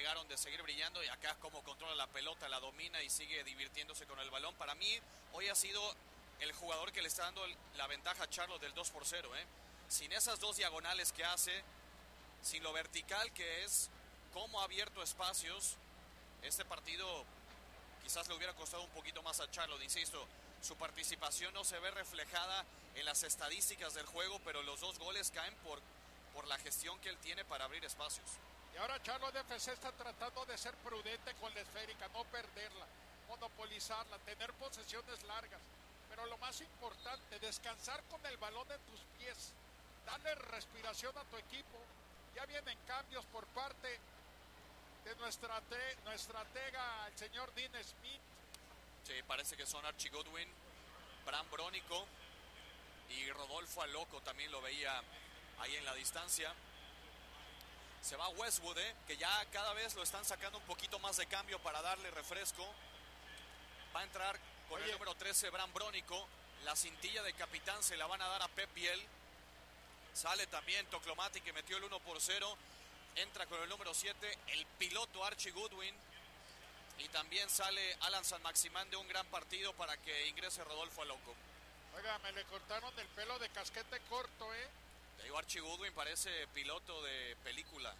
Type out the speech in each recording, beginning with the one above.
encargaron de seguir brillando, y acá como controla la pelota, la domina y sigue divirtiéndose con el balón. Para mí, hoy ha sido el jugador que le está dando la ventaja a Charlotte del 2-0, ¿eh? Sin esas dos diagonales que hace, sin lo vertical que es, cómo ha abierto espacios, este partido quizás le hubiera costado un poquito más a Charlotte. Insisto, su participación no se ve reflejada en las estadísticas del juego, pero los dos goles caen por la gestión que él tiene para abrir espacios. Y ahora Charlotte FC está tratando de ser prudente con la esférica, no perderla, monopolizarla, tener posesiones largas. Pero lo más importante, descansar con el balón en tus pies, darle respiración a tu equipo. Ya vienen cambios por parte de nuestra estratega, el señor Dean Smith. Sí, parece que son Archie Goodwin, Bram Bronico y Rodolfo Aloco, también lo veía ahí en la distancia. Se va Westwood, que ya cada vez lo están sacando un poquito más de cambio para darle refresco. Va a entrar con el número 13, Bram Bronico. La cintilla de capitán se la van a dar a Pep Biel. Sale también Toclomati, que metió el 1-0. Entra con el número 7, el piloto Archie Goodwin. Y también sale Alan San Maximán de un gran partido para que ingrese Rodolfo Aloco. Oiga, me le cortaron el pelo de casquete corto, Te digo, Archie Goodwin parece piloto de película.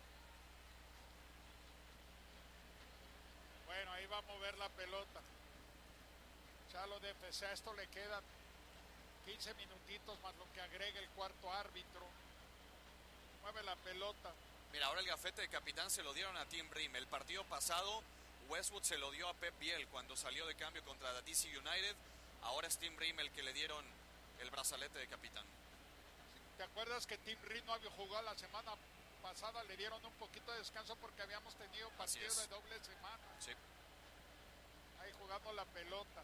Bueno, ahí va a mover la pelota. Charlotte FC, a esto le quedan 15 minutitos más lo que agrega el cuarto árbitro. Mueve la pelota. Mira, ahora el gafete de capitán se lo dieron a Tim Brim. El partido pasado, Westwood se lo dio a Pep Biel cuando salió de cambio contra la DC United. Ahora es Tim Brim el que le dieron el brazalete de capitán. ¿Te acuerdas que Tim Brim no había jugado la semana pasada? Le dieron un poquito de descanso porque habíamos tenido partido de doble semana. Sí. Ahí jugando la pelota.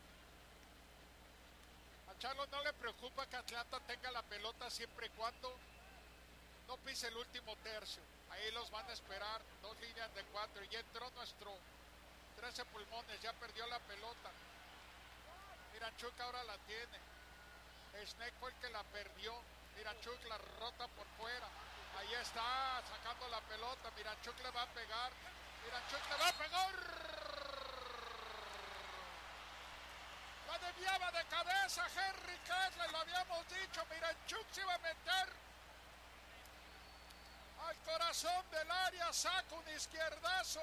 A Charlotte no le preocupa que Atlanta tenga la pelota siempre y cuando no pise el último tercio. Ahí los van a esperar, 2 líneas de 4. Y entró nuestro 13 pulmones, ya perdió la pelota. Miranchuk ahora la tiene. Snake fue el que la perdió. Miranchuk la rota por fuera. Ahí está, sacando la pelota. Miranchuk le va a pegar. Miranchuk le va a pegar. La desviaba de cabeza Henry Kessler, lo habíamos dicho. Miranchuk se iba a meter al corazón del área, saca un izquierdazo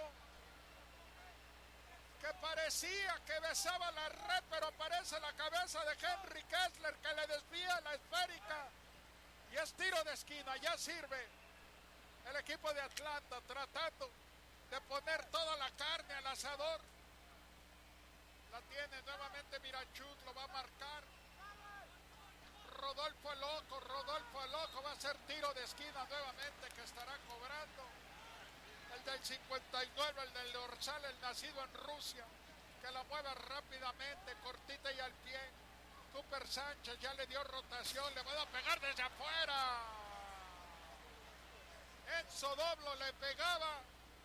que parecía que besaba la red, pero aparece la cabeza de Henry Kessler que le desvía la esférica y es tiro de esquina. Ya sirve el equipo de Atlanta tratando de poner toda la carne al asador. La tiene nuevamente Miranchuk, lo va a marcar Rodolfo Aloco, va a ser tiro de esquina nuevamente que estará cobrando el del 59, el del dorsal, el nacido en Rusia, que la mueve rápidamente, cortita y al pie. Cooper Sánchez ya le dio rotación, le va a pegar desde afuera. Enzo Doblo le pegaba.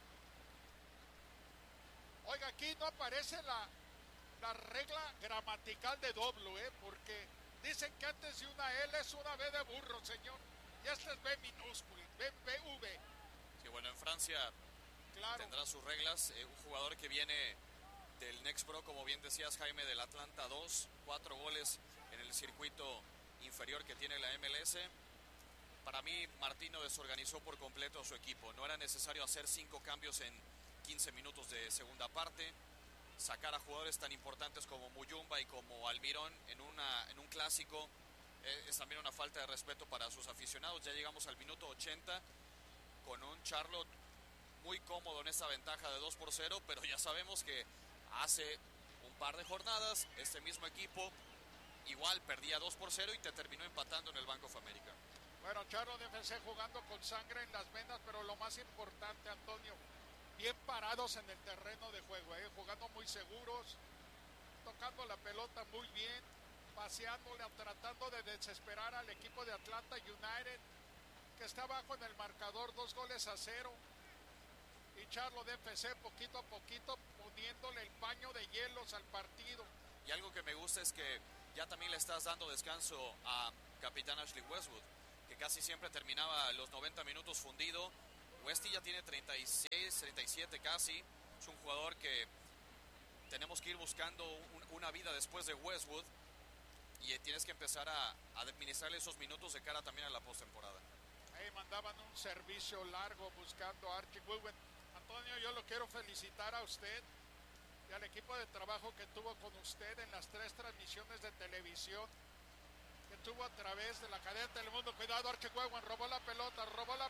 Oiga, aquí no aparece la regla gramatical de Doblo, porque dicen que antes de una L es una B de burro, señor. Y esta es B minúscula, BV. Sí, bueno, en Francia tendrá sus reglas. Un jugador que viene del Next Pro, como bien decías, Jaime, del Atlanta 2, 4 goles en el circuito inferior que tiene la MLS. Para mí, Martino desorganizó por completo a su equipo. No era necesario hacer 5 cambios en 15 minutos de segunda parte. Sacar a jugadores tan importantes como Muyumba y como Almirón en un clásico es también una falta de respeto para sus aficionados. Ya llegamos al minuto 80 con un Charlotte muy cómodo en esa ventaja de 2-0, pero ya sabemos que hace un par de jornadas este mismo equipo igual perdía 2-0 y te terminó empatando en el Bank of America. Bueno, Charlotte FC jugando con sangre en las venas, pero lo más importante, Antonio, bien parados en el terreno de juego, jugando muy seguros, tocando la pelota muy bien, paseándola, tratando de desesperar al equipo de Atlanta United, que está abajo en el marcador 2-0, y Charlotte FC poquito a poquito poniéndole el paño de hielos al partido. Y algo que me gusta es que ya también le estás dando descanso a capitán Ashley Westwood, que casi siempre terminaba los 90 minutos fundido. Westy ya tiene 36, 37 casi. Es un jugador que tenemos que ir buscando una vida después de Westwood. Y tienes que empezar a administrarle esos minutos de cara también a la postemporada. Ahí mandaban un servicio largo buscando a Archie Goodwin. Antonio, yo lo quiero felicitar a usted y al equipo de trabajo que tuvo con usted en las 3 transmisiones de televisión que tuvo a través de la cadena Telemundo. Cuidado, Archie Goodwin, robó la pelota,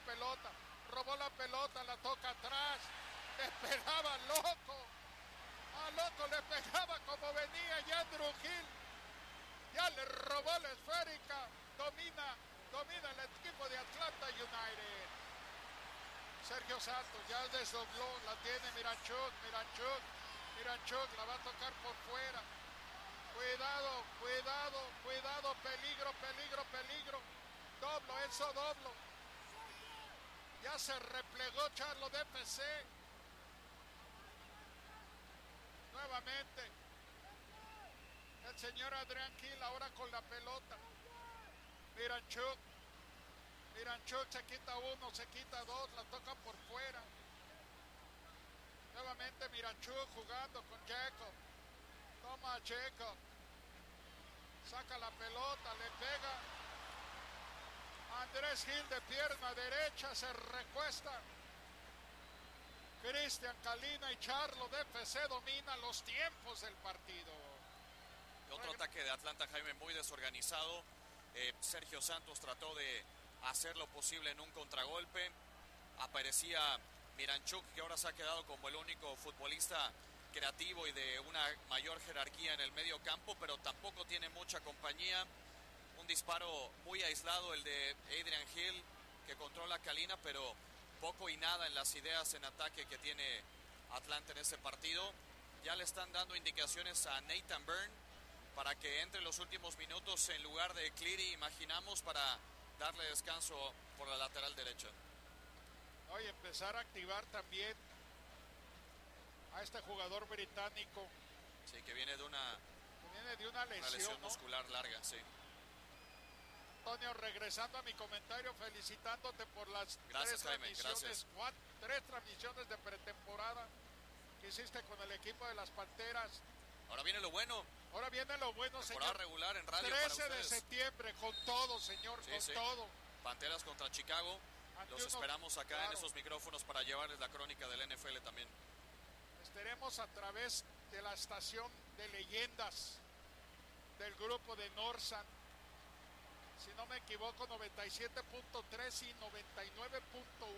la toca atrás, le pegaba loco, le pegaba como venía y Andrew Hill ya le robó la esférica, domina el equipo de Atlanta United. Sergio Santos ya desdobló, la tiene Miranchuk, la va a tocar por fuera. Cuidado, peligro. Doblo. Ya se replegó Charlotte FC. Nuevamente el señor Adrian Hill ahora con la pelota. Miranchuk se quita uno, se quita dos, la toca por fuera. Nuevamente Miranchuk jugando con Jacob. Toma a Jacob. Saca la pelota, le pega. Andrés Gil de pierna derecha, se recuesta. Cristian Calina y Charlotte FC dominan los tiempos del partido. Otro ataque de Atlanta, Jaime, muy desorganizado. Sergio Santos trató de hacer lo posible en un contragolpe. Aparecía Miranchuk, que ahora se ha quedado como el único futbolista creativo y de una mayor jerarquía en el medio campo, pero tampoco tiene mucha compañía. Un disparo muy aislado el de Adrian Hill, que controla a Calina, pero poco y nada en las ideas en ataque que tiene Atlanta en ese partido. Ya le están dando indicaciones a Nathan Byrne para que entre los últimos minutos en lugar de Cleary, imaginamos, para darle descanso por la lateral derecha. Oye, empezar a activar también a este jugador británico. Sí, que viene de una lesión muscular, ¿no? Larga, sí. Antonio, regresando a mi comentario, felicitándote por las gracias, Jaime, gracias. 3 transmisiones de pretemporada que hiciste con el equipo de las Panteras. Ahora viene lo bueno. Señor. Regular en radio 13 de septiembre, con todo, señor, sí. Todo. Panteras contra Chicago. Los esperamos acá en esos micrófonos para llevarles la crónica del NFL también. Estaremos a través de la estación de leyendas del grupo de Norsan. Si no me equivoco, 97.3 y 99.1.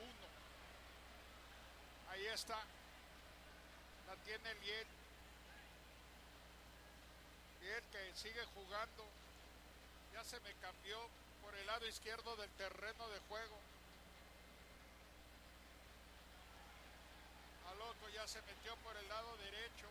Ahí está. La tiene Liel. Liel que sigue jugando. Ya se me cambió por el lado izquierdo del terreno de juego. A loco ya se metió por el lado derecho.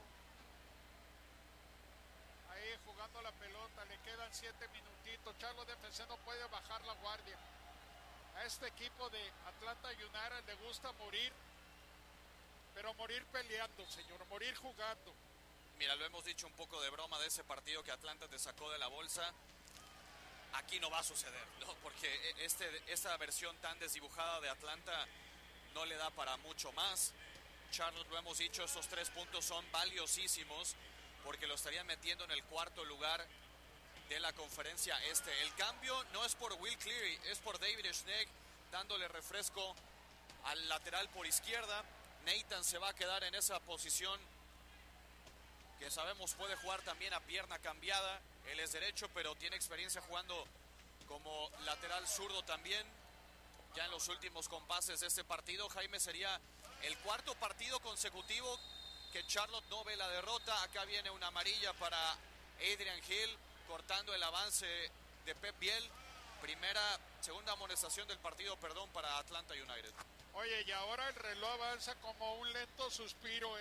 Ahí jugando la pelota, le quedan 7 minutitos. Charlotte FC no puede bajar la guardia. A este equipo de Atlanta United le gusta morir, pero morir peleando, señor, morir jugando. Mira, lo hemos dicho un poco de broma de ese partido que Atlanta te sacó de la bolsa. Aquí no va a suceder, ¿no? Porque esta versión tan desdibujada de Atlanta no le da para mucho más. Charlotte, lo hemos dicho, esos 3 puntos son valiosísimos porque lo estarían metiendo en el 4º lugar de la conferencia este. El cambio no es por Will Cleary, es por David Schneck dándole refresco al lateral por izquierda. Nathan se va a quedar en esa posición que sabemos puede jugar también a pierna cambiada. Él es derecho, pero tiene experiencia jugando como lateral zurdo también. Ya en los últimos compases de este partido, Jaime, sería el 4º partido consecutivo que Charlotte no ve la derrota. Acá viene una amarilla para Adrian Hill, cortando el avance de Pep Biel. Segunda amonestación del partido, para Atlanta United. Oye, y ahora el reloj avanza como un lento suspiro,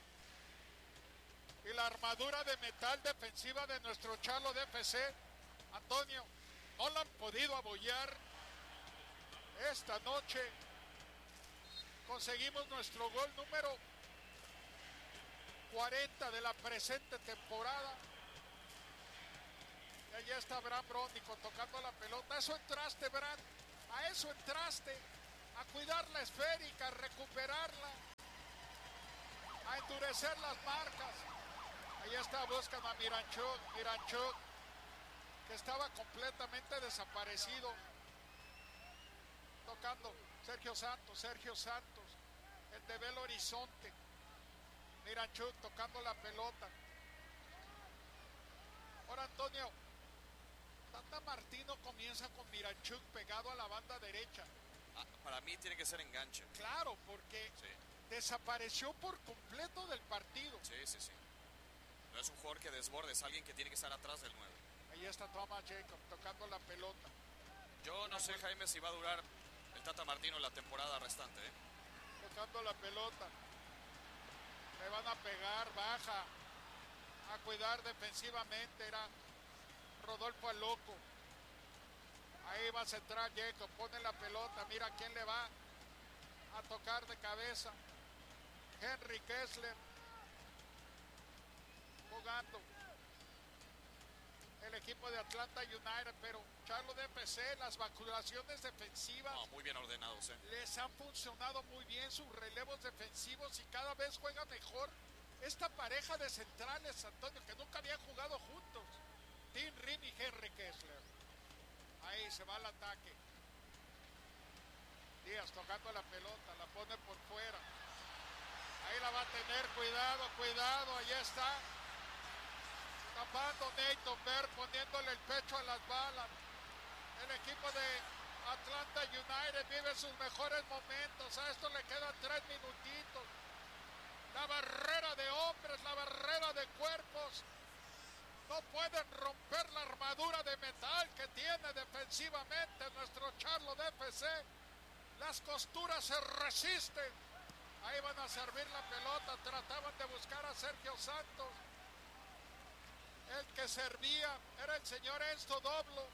Y la armadura de metal defensiva de nuestro Charlotte FC, Antonio, no la han podido abollar. Esta noche conseguimos nuestro gol número 40 de la presente temporada. Y allá está Bram Bronico tocando la pelota. Eso entraste, Bram. A eso entraste. a cuidar la esférica, a recuperarla, a endurecer las marcas. Ahí está, buscan a Miranchuk, que estaba completamente desaparecido. Tocando Sergio Santos, el de Belo Horizonte. Miranchuk tocando la pelota. Ahora Antonio, Tata Martino comienza con Miranchuk pegado a la banda derecha. Para mí tiene que ser enganche. Claro, porque sí, desapareció por completo del partido. Sí. No es un jugador que desborde, es alguien que tiene que estar atrás del 9. Ahí está Thomas Jacob tocando la pelota. Yo no sé, Jaime, si va a durar el Tata Martino la temporada restante. Tocando la pelota. Le van a pegar, baja. A cuidar defensivamente era Rodolfo Aloco. Ahí va a centrar Jacob, pone la pelota, mira quién le va a tocar de cabeza. Henry Kessler jugando el equipo de Atlanta United, pero Charlo de FC, las vacunaciones defensivas muy bien ordenados, les han funcionado muy bien sus relevos defensivos y cada vez juega mejor esta pareja de centrales, Antonio, que nunca habían jugado juntos, Tim Rim y Henry Kessler. Ahí se va al ataque. Díaz tocando la pelota, la pone por fuera. Ahí la va a tener, cuidado, ahí está. Tapando Nathan Bear, poniéndole el pecho a las balas. El equipo de Atlanta United vive sus mejores momentos. A esto le quedan 3 minutitos. La barrera de hombres, la barrera de cuerpos. No pueden romper la armadura de metal que tiene defensivamente nuestro Charlo de FC. Las costuras se resisten. Ahí van a servir la pelota. Trataban de buscar a Sergio Santos. El que servía era el señor Enzo Doblo.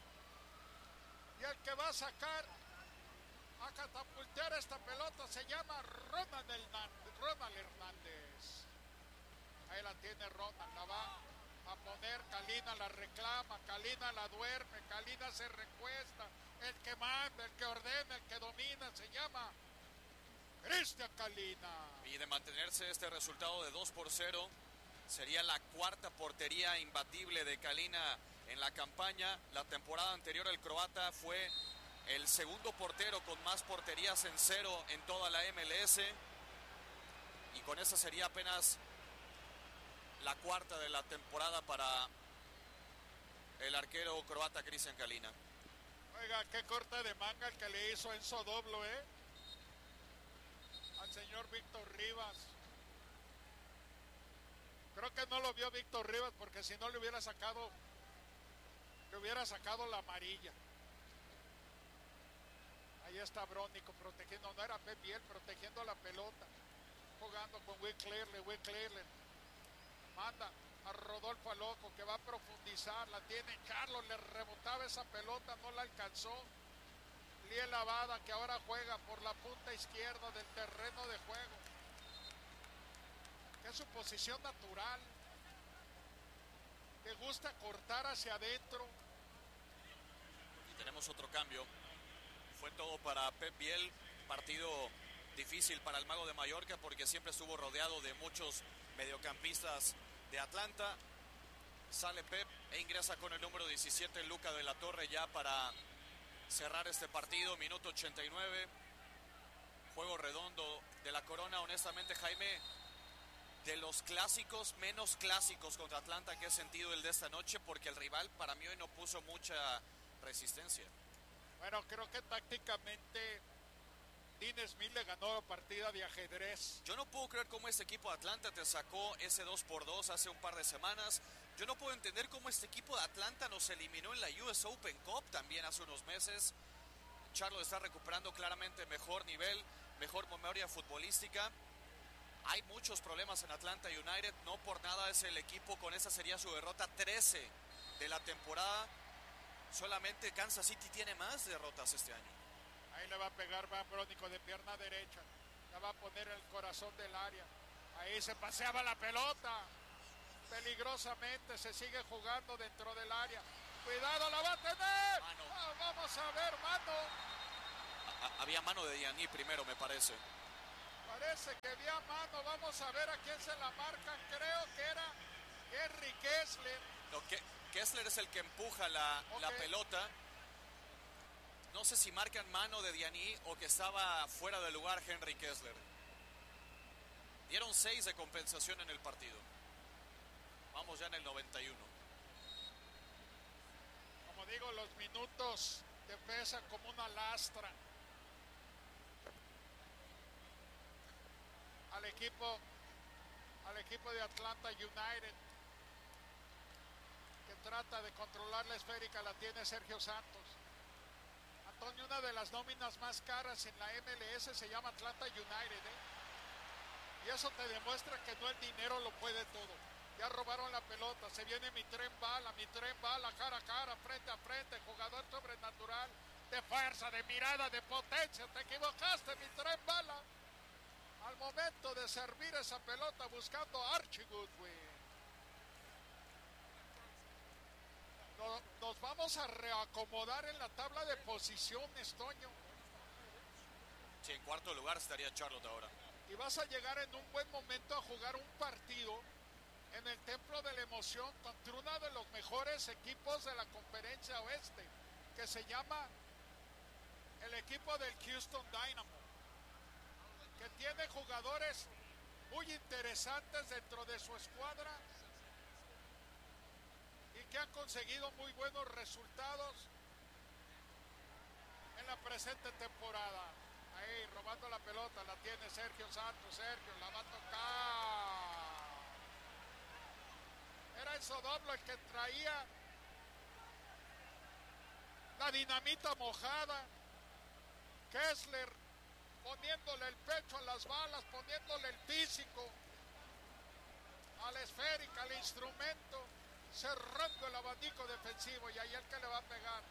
Y el que va a sacar, a catapultar esta pelota, se llama Ronald Hernández. Ahí la tiene Ronald, la va a poner, Kalina la reclama, Kalina la duerme, Kalina se recuesta. El que manda, el que ordena, el que domina, se llama Cristian Kalina. Y de mantenerse este resultado de 2-0, sería la cuarta portería imbatible de Kalina en la campaña. La temporada anterior el croata fue el segundo portero con más porterías en cero en toda la MLS. Y con esa sería apenas la cuarta de la temporada para el arquero croata Cristian Kalina. Oiga, qué corte de manga el que le hizo Enzo Doblo, al señor Víctor Rivas. Creo que no lo vio Víctor Rivas, porque si no le hubiera sacado la amarilla. Ahí está Brónico protegiendo, no era Pep Biel, protegiendo la pelota, jugando con Will Clearler. Manda a Rodolfo Aloco, que va a profundizar, la tiene Carlos, le rebotaba esa pelota, no la alcanzó. Liel Lavada, que ahora juega por la punta izquierda del terreno de juego, que es su posición natural. Le gusta cortar hacia adentro. Y tenemos otro cambio. Fue todo para Pep Biel, partido difícil para el Mago de Mallorca porque siempre estuvo rodeado de muchos mediocampistas de Atlanta. Sale Pep e ingresa con el número 17 Luca de la Torre ya para cerrar este partido. Minuto 89. Juego redondo de la Corona. Honestamente, Jaime, de los clásicos menos clásicos contra Atlanta que he sentido el de esta noche, porque el rival para mí hoy no puso mucha resistencia. Bueno, creo que tácticamente Dean Smith le ganó la partida de ajedrez. Yo no puedo creer cómo este equipo de Atlanta te sacó ese 2-2 hace un par de semanas. Yo no puedo entender cómo este equipo de Atlanta nos eliminó en la US Open Cup también hace unos meses. Charlo está recuperando claramente mejor nivel, mejor memoria futbolística. Hay muchos problemas en Atlanta United, no por nada es el equipo, con esa sería su derrota 13 de la temporada. Solamente Kansas City tiene más derrotas este año. Ahí le va a pegar, va Brónico de pierna derecha, la va a poner en el corazón del área. Ahí se paseaba la pelota, peligrosamente, se sigue jugando dentro del área. Cuidado, la va a tener. Mano. Vamos a ver, mano. Había mano de Dianí primero, me parece. Parece que había mano. Vamos a ver a quién se la marcan. Creo que era Henry Kessler. No, Kessler es el que empuja la pelota. No sé si marcan mano de Dianí o que estaba fuera de lugar Henry Kessler. Dieron 6 de compensación en el partido. Vamos ya en el 91. Como digo, los minutos te pesan como una lastra al equipo de Atlanta United, que trata de controlar la esférica. La tiene Sergio Santos. Antonio, una de las nóminas más caras en la MLS se llama Atlanta United, y eso te demuestra que no el dinero lo puede todo. Ya robaron la pelota, se viene mi tren bala, cara a cara, frente a frente, jugador sobrenatural, de fuerza, de mirada, de potencia. Te equivocaste, mi tren bala. Al momento de servir esa pelota buscando a Archie Goodwin. Nos vamos a reacomodar en la tabla de posiciones, Toño. Sí, en cuarto lugar estaría Charlotte ahora. Y vas a llegar en un buen momento a jugar un partido en el Templo de la Emoción contra uno de los mejores equipos de la Conferencia Oeste, que se llama el equipo del Houston Dynamo, que tiene jugadores muy interesantes dentro de su escuadra y que han conseguido muy buenos resultados en la presente temporada. Ahí robando la pelota, la tiene Sergio Santos. Sergio la va a tocar. Era el Sodoblo el que traía la dinamita mojada. Kessler poniéndole el pecho a las balas, poniéndole el físico a la esférica, al instrumento, cerrando el abanico defensivo. Y ahí el que le va a pegar,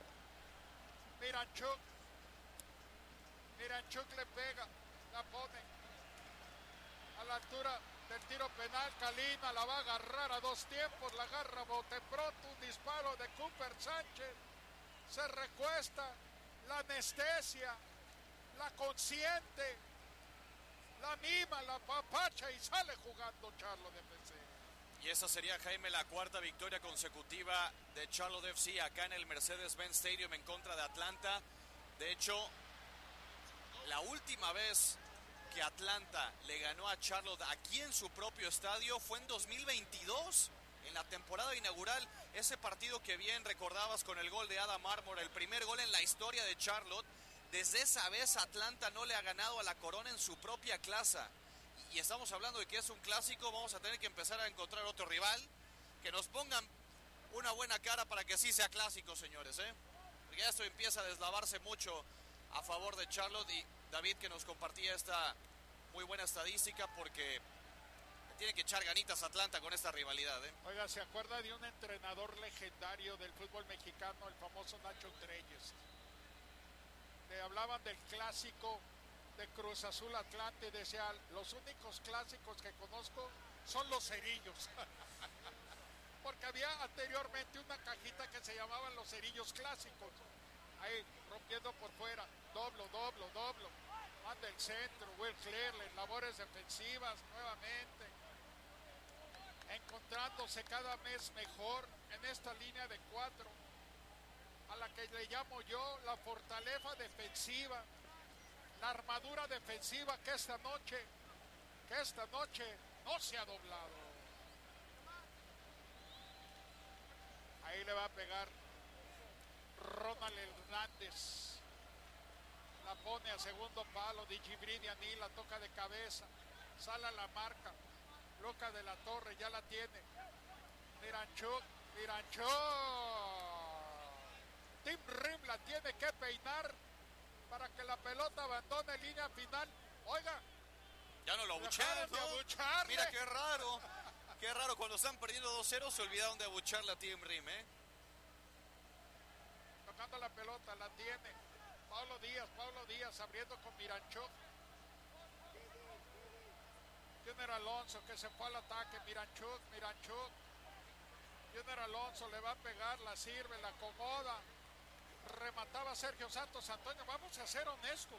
Miranchuk le pega, la pone a la altura del tiro penal. Kalina la va a agarrar a dos tiempos, la agarra bote pronto, un disparo de Cooper Sánchez, se recuesta, la anestesia, la consiente, la mima, la papacha y sale jugando Charlotte FC. Y esa sería, Jaime, la cuarta victoria consecutiva de Charlotte FC acá en el Mercedes-Benz Stadium en contra de Atlanta. De hecho, la última vez que Atlanta le ganó a Charlotte aquí en su propio estadio fue en 2022, en la temporada inaugural. Ese partido que bien recordabas con el gol de Adam Armour, el primer gol en la historia de Charlotte. Desde esa vez Atlanta no le ha ganado a la corona en su propia casa. Y estamos hablando de que es un clásico. Vamos a tener que empezar a encontrar otro rival que nos pongan una buena cara para que sí sea clásico, señores, porque esto empieza a deslavarse mucho a favor de Charlotte. Y David, que nos compartía esta muy buena estadística, porque tiene que echar ganitas a Atlanta con esta rivalidad. Oiga, ¿se acuerda de un entrenador legendario del fútbol mexicano, el famoso Nacho Treyes? Le hablaban del clásico de Cruz Azul Atlante y decía: los únicos clásicos que conozco son los cerillos. Porque había anteriormente una cajita que se llamaban los cerillos clásicos. Ahí, rompiendo por fuera, doblo. Manda el centro, Will Clearland, labores defensivas nuevamente. Encontrándose cada mes mejor en esta línea de 4, a la que le llamo yo la fortaleza defensiva, la armadura defensiva que esta noche no se ha doblado. Ahí le va a pegar Ronald Hernández, la pone a segundo palo. Digibri Dianí la toca de cabeza, sale a la marca. Luca de la Torre ya la tiene. Miranchuk. Tim Rim la tiene que peinar para que la pelota abandone línea final. Oiga, ya no lo abuchearon, ¿no? Mira qué raro. Qué raro, cuando están perdiendo 2-0 se olvidaron de abucharle a Tim Rim, Tocando la pelota, la tiene Paulo Díaz abriendo con Miranchuk. Junior Alonso que se fue al ataque. Miranchuk. Junior Alonso le va a pegar, la sirve, la acomoda. remataba Sergio Santos. Antonio, vamos a ser honestos.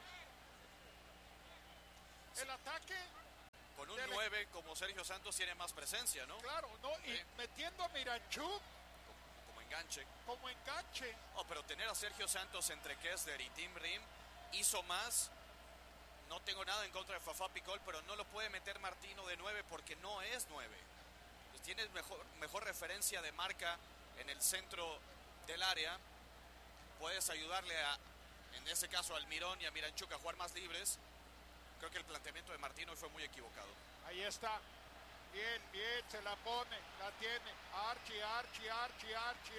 El ataque con un 9 como Sergio Santos tiene más presencia, ¿no? Claro, no, y metiendo a Miranchuk como enganche. Como enganche. Oh, pero tener a Sergio Santos entre Kessler y Tim Rim hizo más. No tengo nada en contra de Fafá Picol, pero no lo puede meter Martino de 9 porque no es 9. Pues tienes mejor referencia de marca en el centro del área. Puedes ayudarle en ese caso, a Almirón y a Miranchuk a jugar más libres. Creo que el planteamiento de Martino fue muy equivocado. Ahí está. Bien, se la pone, la tiene. Archie.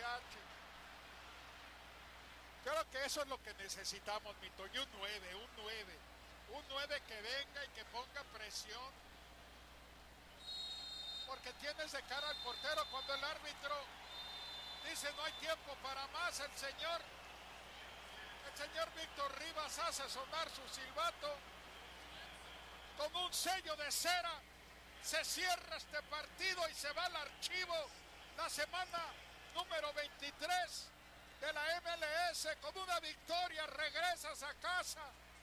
Creo que eso es lo que necesitamos, Mito. Y un 9 que venga y que ponga presión. Porque tienes de cara al portero cuando el árbitro dice no hay tiempo para más. El señor Víctor Rivas hace sonar su silbato. Con un sello de cera se cierra este partido y se va al archivo. La semana número 23 de la MLS. Con una victoria regresas a casa.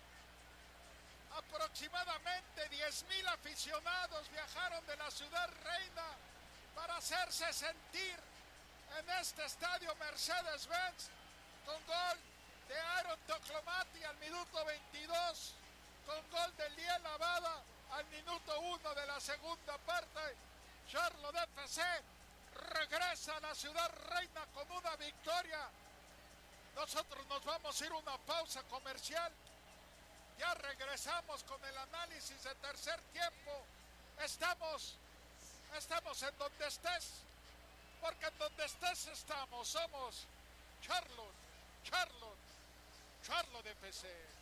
Aproximadamente 10,000 aficionados viajaron de la ciudad reina para hacerse sentir en este estadio Mercedes-Benz, con gol de Aaron Toclomati al minuto 22, con gol de Liel Lavada al minuto 1 de la segunda parte. Charlotte FC regresa a la ciudad reina con una victoria. Nosotros nos vamos a ir a una pausa comercial. Ya regresamos con el análisis de tercer tiempo. Estamos en donde estés, porque en donde estés estamos. Somos Charlotte FC.